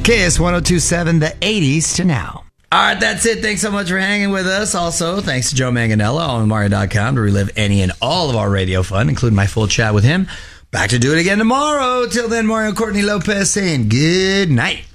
KS 1027, the 80s to now. All right, that's it. Thanks so much for hanging with us. Also, thanks to Joe Manganiello on Mario.com to relive any and all of our radio fun, including my full chat with him. Back to do it again tomorrow. Till then, Mario Courtney Lopez saying good night.